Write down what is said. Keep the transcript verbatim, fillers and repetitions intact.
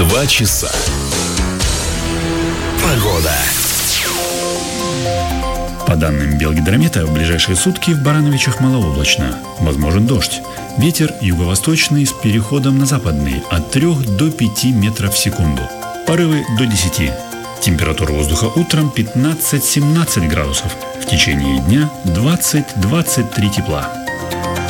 Два часа. Погода. По данным Белгидромета, в ближайшие сутки в Барановичах малооблачно. Возможен дождь. Ветер юго-восточный с переходом на западный от трёх до пяти метров в секунду. Порывы до десяти. Температура воздуха утром пятнадцать-семнадцать градусов. В течение дня двадцать-двадцать три тепла.